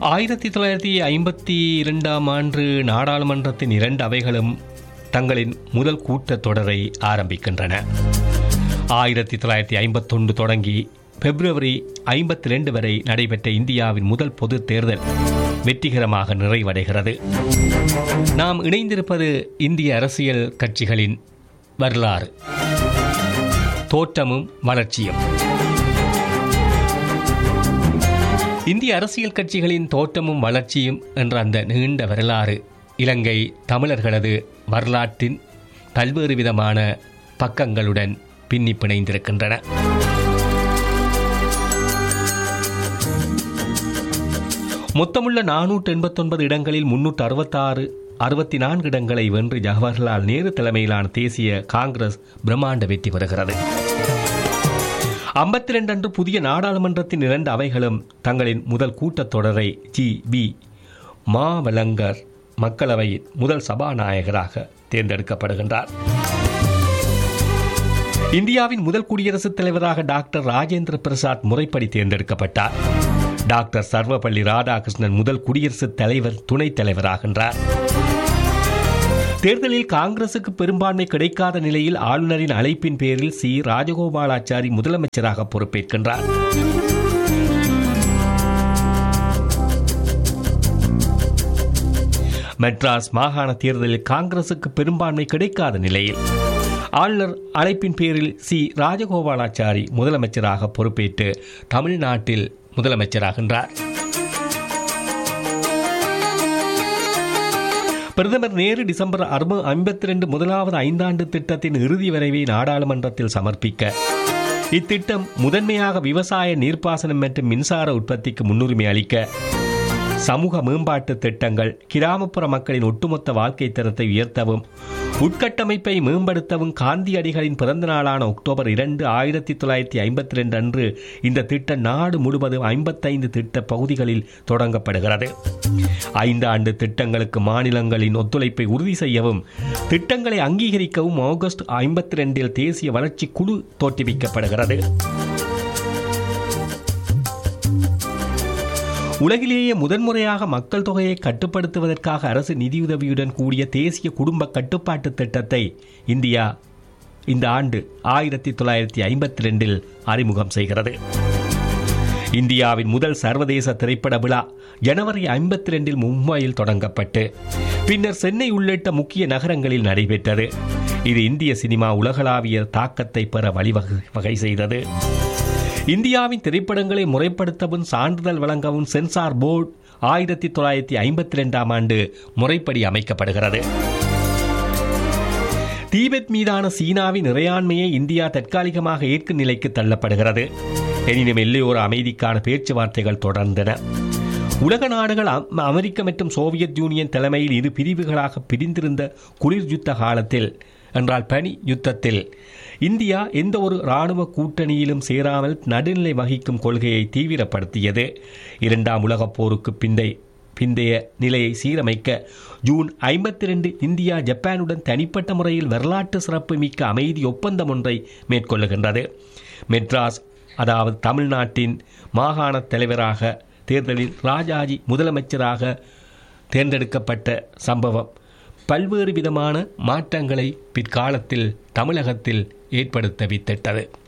1952 ஆண்டு நாடாளுமன்றத்தின் 2 அவைகளும் தங்களின் முதல் கூட்டத்தொடரை ஆரம்பிக்கின்றன. 1951 தொடங்கி பிப்ரவரி 52 வரை நடைபெற்ற இந்தியாவின் முதல் பொது தேர்தல் வெற்றிகரமாக நிறைவடைகிறது. நாம் இணைந்திருப்பது இந்திய அரசியல் கட்சிகளின் வரலாறு, தோற்றமும் வளர்ச்சியும். இந்திய அரசியல் கட்சிகளின் தோற்றமும் வளர்ச்சியும் என்ற அந்த நீண்ட வரலாறு இலங்கை தமிழர்களது வரலாற்றின் பல்வேறு விதமான பக்கங்களுடன் பின்னி பிணைந்திருக்கின்றன. மொத்தமுள்ள 489 இடங்களில் 364 இடங்களை வென்று ஜவஹர்லால் நேரு தலைமையிலான தேசிய காங்கிரஸ் பிரம்மாண்ட வெற்றி பெறுகிறது. 52 அன்று புதிய நாடாளுமன்றத்தின் 2 அவைகளும் தங்களின் முதல் கூட்டத்தொடரை ஜி.பி. மாவலங்கர் மக்களவையின் முதல் சபாநாயகராக தேர்ந்தெடுக்கப்படுகின்றார். இந்தியாவின் முதல் குடியரசுத் தலைவராக டாக்டர் ராஜேந்திர பிரசாத் முறைப்படி தேர்ந்தெடுக்கப்பட்டார். டாக்டர் சர்வபள்ளி ராதாகிருஷ்ணன் முதல் குடியரசுத் தலைவர் துணைத் தலைவராகின்றார். தேர்தலில் காங்கிரசுக்கு பெரும்பான்மை கிடைக்காத நிலையில் ஆளுநரின் அழைப்பின் பேரில் சி. ராஜகோபாலாச்சாரி முதலமைச்சராக பொறுப்பேற்கின்றார். மெட்ராஸ் மாகாண தேர்தலில் காங்கிரசுக்கு பெரும்பான்மை கிடைக்காத நிலையில் ஆளுநர் அழைப்பின் பேரில் சி. ராஜகோபாலாச்சாரி முதலமைச்சராக பொறுப்பேற்று தமிழ்நாட்டில் முதலமைச்சராகின்றார். பிரதமர் நேரு டிசம்பர் 52 முதலாவது 5 ஆண்டு திட்டத்தின் இறுதி வரைவை நாடாளுமன்றத்தில் சமர்ப்பிக்க இத்திட்டம் முதன்மையாக விவசாய, நீர்ப்பாசனம் மற்றும் மின்சார உற்பத்திக்கு முன்னுரிமை அளிக்க, சமூக மேம்பாட்டு திட்டங்கள், கிராமப்புற மக்களின் ஒட்டுமொத்த வாழ்க்கை தரத்தை உயர்த்தவும், உட்கட்டமைப்பை மேம்படுத்தவும் காந்தியடிகளின் பிறந்த நாளான அக்டோபர் 2, 1952 அன்று இந்த திட்டம் நாடு முழுவதும் 55 திட்ட பகுதிகளில் தொடங்கப்படுகிறது. 5 ஆண்டு திட்டங்களுக்கு மாநிலங்களின் ஒத்துழைப்பை உறுதி செய்யவும், திட்டங்களை அங்கீகரிக்கவும் ஆகஸ்ட் 52 தேசிய வளர்ச்சி குழு தோற்றுவிக்கப்படுகிறது. உலகிலேயே முதன்முறையாக மக்கள் தொகையை கட்டுப்படுத்துவதற்காக அரசு நிதியுதவியுடன் கூடிய தேசிய குடும்ப கட்டுப்பாட்டு திட்டத்தை இந்தியா இந்த ஆண்டு 1952 அறிமுகம் செய்கிறது. இந்தியாவின் முதல் சர்வதேச திரைப்பட விழா ஜனவரி 52 மும்பையில் தொடங்கப்பட்டு பின்னர் சென்னை உள்ளிட்ட முக்கிய நகரங்களில் நடைபெற்றது. இது இந்திய சினிமா உலகளாவிய தாக்கத்தை பெற வழிவகை செய்தது. இந்தியாவின் திரைப்படங்களை முறைப்படுத்தவும் சான்றிதழ் வழங்கவும் சென்சார் போர்டு 1952 ஆண்டு முறைப்படி அமைக்கப்படுகிறது. தீபெத் மீதான சீனாவின் இறையாண்மையை இந்தியா தற்காலிகமாக ஏற்கும் நிலைக்கு தள்ளப்படுகிறது. எனினும் எல்லையோர அமைதிக்கான பேச்சுவார்த்தைகள் தொடர்ந்தன. உலக நாடுகள் அமெரிக்க மற்றும் சோவியத் யூனியன் தலைமையில் 2 பிரிவுகளாக பிரிந்திருந்த குளிர் யுத்த காலத்தில் என்றால் பனி யுத்தத்தில் இந்தியா எந்த ஒரு இராணுவ கூட்டணியிலும் சேராமல் நடுநிலை வகிக்கும் கொள்கையை தீவிரப்படுத்தியது. 2ஆம் உலகப் போருக்கு பிந்தைய நிலையை சீரமைக்க ஜூன் 52 இந்தியா ஜப்பானுடன் தனிப்பட்ட முறையில் வரலாற்று சிறப்பு மிக்க அமைதி ஒப்பந்தம் ஒன்றை மேற்கொள்ளுகின்றது. மெட்ராஸ், அதாவது தமிழ்நாட்டின் மாகாண தலைவராக தேர்தலில் ராஜாஜி முதலமைச்சராக தேர்ந்தெடுக்கப்பட்ட சம்பவம் பல்வேறு விதமான மாற்றங்களை பிற்காலத்தில் தமிழகத்தில் ஏற்படுத்த வித்திட்டது.